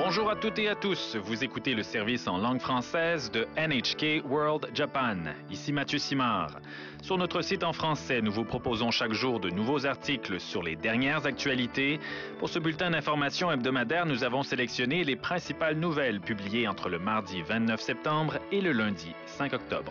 Bonjour à toutes et à tous. Vous écoutez le service en langue française de NHK World Japan. Ici Mathieu Simard. Sur notre site en français, nous vous proposons chaque jour de nouveaux articles sur les dernières actualités. Pour ce bulletin d'information hebdomadaire, nous avons sélectionné les principales nouvelles publiées entre le mardi 29 septembre et le lundi 5 octobre.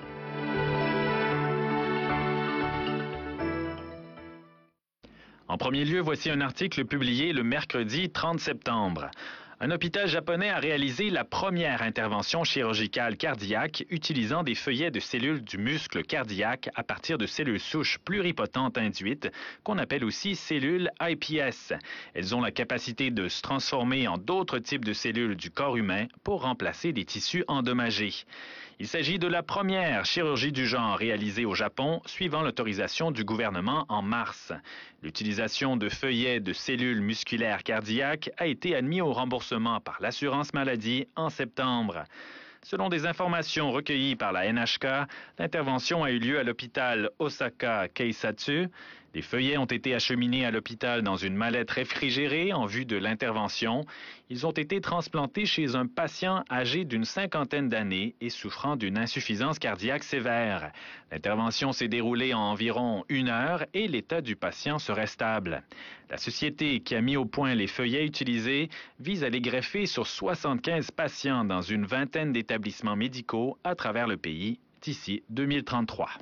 En premier lieu, voici un article publié le mercredi 30 septembre. Un hôpital japonais a réalisé la première intervention chirurgicale cardiaque utilisant des feuillets de cellules du muscle cardiaque à partir de cellules souches pluripotentes induites, qu'on appelle aussi cellules iPS. Elles ont la capacité de se transformer en d'autres types de cellules du corps humain pour remplacer des tissus endommagés. Il s'agit de la première chirurgie du genre réalisée au Japon, suivant l'autorisation du gouvernement en mars. L'utilisation de feuillets de cellules musculaires cardiaques a été admise au remboursement par l'assurance maladie en septembre. Selon des informations recueillies par la NHK, l'intervention a eu lieu à l'hôpital Osaka Keisatsu. Les feuillets ont été acheminés à l'hôpital dans une mallette réfrigérée en vue de l'intervention. Ils ont été transplantés chez un patient âgé d'une cinquantaine d'années et souffrant d'une insuffisance cardiaque sévère. L'intervention s'est déroulée en environ 1 heure et l'état du patient serait stable. La société qui a mis au point les feuillets utilisés vise à les greffer sur 75 patients dans une vingtaine d'établissements médicaux à travers le pays d'ici 2033.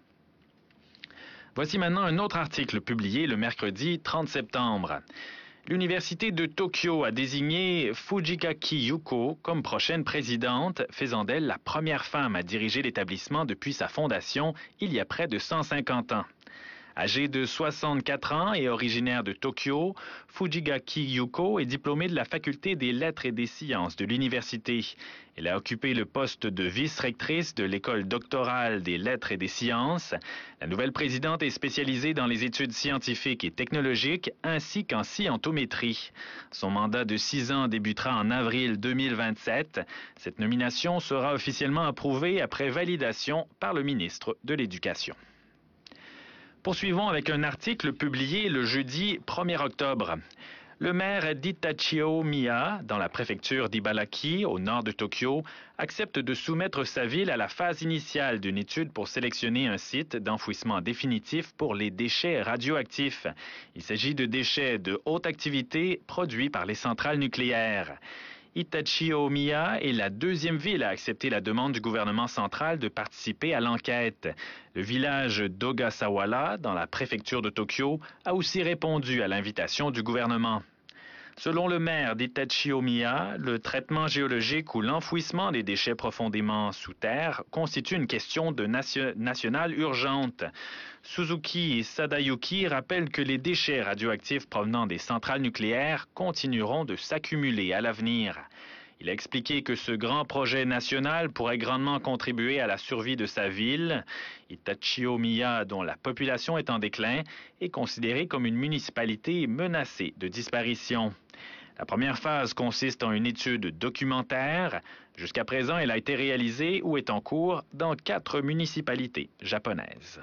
Voici maintenant un autre article publié le mercredi 30 septembre. L'Université de Tokyo a désigné Fujikaki Yuko comme prochaine présidente, faisant d'elle la première femme à diriger l'établissement depuis sa fondation il y a près de 150 ans. Âgée de 64 ans et originaire de Tokyo, Fujikaki Yuko est diplômée de la Faculté des Lettres et des Sciences de l'université. Elle a occupé le poste de vice-rectrice de l'École doctorale des Lettres et des Sciences. La nouvelle présidente est spécialisée dans les études scientifiques et technologiques ainsi qu'en scientométrie. Son mandat de 6 ans débutera en avril 2027. Cette nomination sera officiellement approuvée après validation par le ministre de l'Éducation. Poursuivons avec un article publié le jeudi 1er octobre. Le maire d'Itachio Miya, dans la préfecture d'Ibaraki, au nord de Tokyo, accepte de soumettre sa ville à la phase initiale d'une étude pour sélectionner un site d'enfouissement définitif pour les déchets radioactifs. Il s'agit de déchets de haute activité produits par les centrales nucléaires. Itachio Miya est la deuxième ville à accepter la demande du gouvernement central de participer à l'enquête. Le village d'Ogasawara, dans la préfecture de Tokyo, a aussi répondu à l'invitation du gouvernement. Selon le maire d'Itachio Miya, le traitement géologique ou l'enfouissement des déchets profondément sous terre constitue une question nationale urgente. Suzuki Sadayuki rappelle que les déchets radioactifs provenant des centrales nucléaires continueront de s'accumuler à l'avenir. Il a expliqué que ce grand projet national pourrait grandement contribuer à la survie de sa ville. Itachio Miya, dont la population est en déclin, est considérée comme une municipalité menacée de disparition. La première phase consiste en une étude documentaire. Jusqu'à présent, elle a été réalisée ou est en cours dans 4 municipalités japonaises.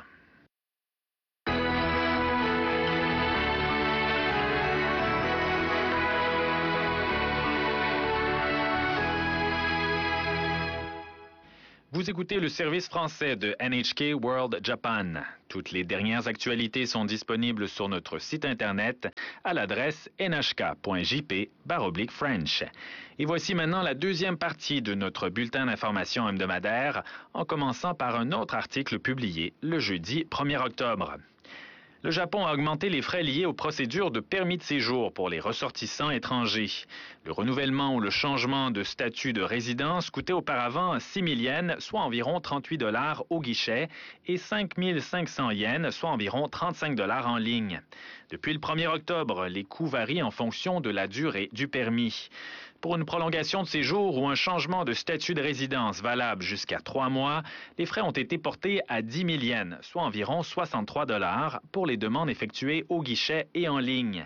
Vous écoutez le service français de NHK World Japan. Toutes les dernières actualités sont disponibles sur notre site Internet à l'adresse nhk.jp/French. Et voici maintenant la deuxième partie de notre bulletin d'information hebdomadaire, en commençant par un autre article publié le jeudi 1er octobre. Le Japon a augmenté les frais liés aux procédures de permis de séjour pour les ressortissants étrangers. Le renouvellement ou le changement de statut de résidence coûtait auparavant 6 000 yens, soit environ 38 $ au guichet, et 5 500 yens, soit environ 35 $ en ligne. Depuis le 1er octobre, les coûts varient en fonction de la durée du permis. Pour une prolongation de séjour ou un changement de statut de résidence valable jusqu'à 3 mois, les frais ont été portés à 10 000 yens, soit environ 63 $ pour les demandes effectuées au guichet et en ligne.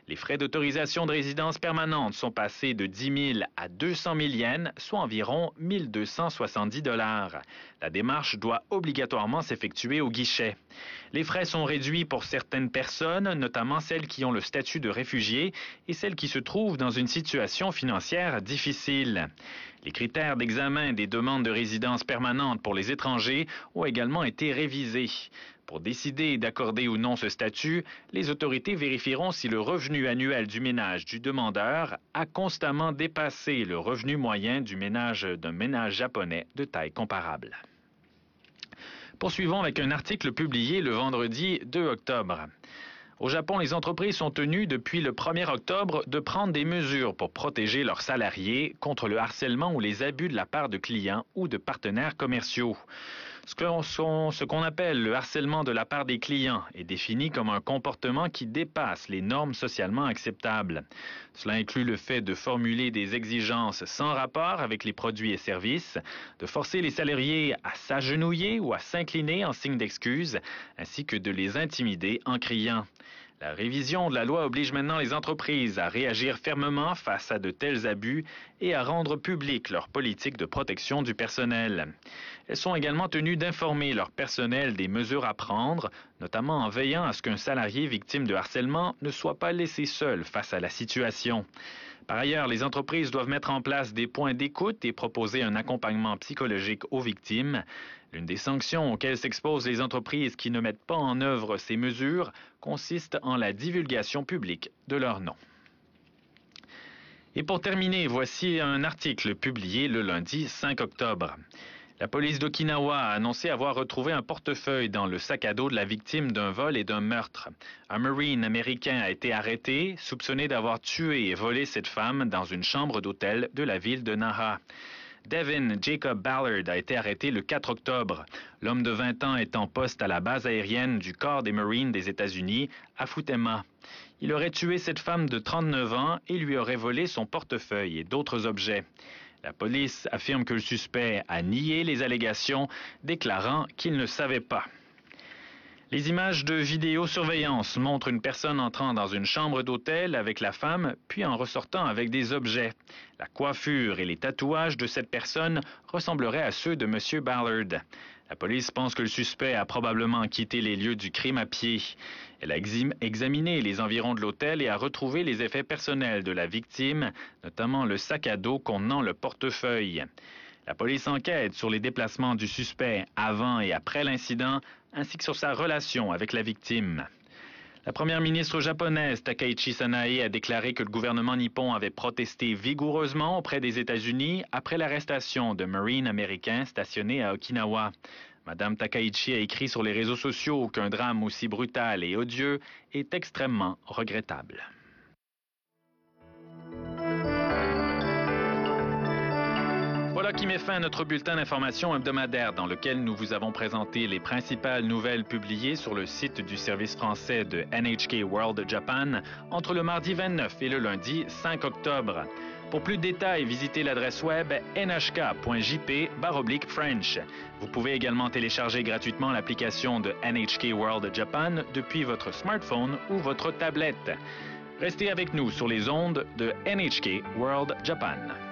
Les frais d'autorisation de résidence permanente sont passés de 10 000 à 200 000 yens, soit environ 1 270 $. La démarche doit obligatoirement s'effectuer au guichet. Les frais sont réduits pour certaines personnes, notamment celles qui ont le statut de réfugié et celles qui se trouvent dans une situation financière difficile. Les critères d'examen des demandes de résidence permanente pour les étrangers ont également été révisés. Pour décider d'accorder ou non ce statut, les autorités vérifieront si le revenu annuel du ménage du demandeur a constamment dépassé le revenu moyen d'un ménage japonais de taille comparable. Poursuivons avec un article publié le vendredi 2 octobre. Au Japon, les entreprises sont tenues depuis le 1er octobre de prendre des mesures pour protéger leurs salariés contre le harcèlement ou les abus de la part de clients ou de partenaires commerciaux. Ce qu'on appelle le harcèlement de la part des clients est défini comme un comportement qui dépasse les normes socialement acceptables. Cela inclut le fait de formuler des exigences sans rapport avec les produits et services, de forcer les salariés à s'agenouiller ou à s'incliner en signe d'excuse, ainsi que de les intimider en criant. La révision de la loi oblige maintenant les entreprises à réagir fermement face à de tels abus et à rendre publique leur politique de protection du personnel. Elles sont également tenues d'informer leur personnel des mesures à prendre, notamment en veillant à ce qu'un salarié victime de harcèlement ne soit pas laissé seul face à la situation. Par ailleurs, les entreprises doivent mettre en place des points d'écoute et proposer un accompagnement psychologique aux victimes. L'une des sanctions auxquelles s'exposent les entreprises qui ne mettent pas en œuvre ces mesures consiste en la divulgation publique de leur nom. Et pour terminer, voici un article publié le lundi 5 octobre. La police d'Okinawa a annoncé avoir retrouvé un portefeuille dans le sac à dos de la victime d'un vol et d'un meurtre. Un Marine américain a été arrêté, soupçonné d'avoir tué et volé cette femme dans une chambre d'hôtel de la ville de Naha. Devin Jacob Ballard a été arrêté le 4 octobre. L'homme de 20 ans est en poste à la base aérienne du corps des Marines des États-Unis, à Futema. Il aurait tué cette femme de 39 ans et lui aurait volé son portefeuille et d'autres objets. La police affirme que le suspect a nié les allégations, déclarant qu'il ne savait pas. Les images de vidéosurveillance montrent une personne entrant dans une chambre d'hôtel avec la femme, puis en ressortant avec des objets. La coiffure et les tatouages de cette personne ressembleraient à ceux de M. Ballard. La police pense que le suspect a probablement quitté les lieux du crime à pied. Elle a examiné les environs de l'hôtel et a retrouvé les effets personnels de la victime, notamment le sac à dos contenant le portefeuille. La police enquête sur les déplacements du suspect avant et après l'incident, ainsi que sur sa relation avec la victime. La première ministre japonaise Takaichi Sanae a déclaré que le gouvernement nippon avait protesté vigoureusement auprès des États-Unis après l'arrestation de Marines américains stationnés à Okinawa. Madame Takaichi a écrit sur les réseaux sociaux qu'un drame aussi brutal et odieux est extrêmement regrettable. Voilà qui met fin à notre bulletin d'information hebdomadaire dans lequel nous vous avons présenté les principales nouvelles publiées sur le site du service français de NHK World Japan entre le mardi 29 et le lundi 5 octobre. Pour plus de détails, visitez l'adresse web nhk.jp/French. Vous pouvez également télécharger gratuitement l'application de NHK World Japan depuis votre smartphone ou votre tablette. Restez avec nous sur les ondes de NHK World Japan.